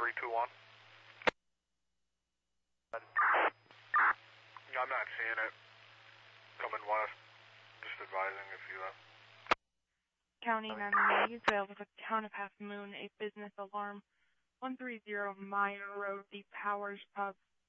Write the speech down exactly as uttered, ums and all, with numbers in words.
three two one. Yeah, I'm not seeing it. Coming west. Just advising if you have. County nine one one, you failed with a Town of Half Moon, a business alarm. one thirty Meyer Road, the Powers Pub.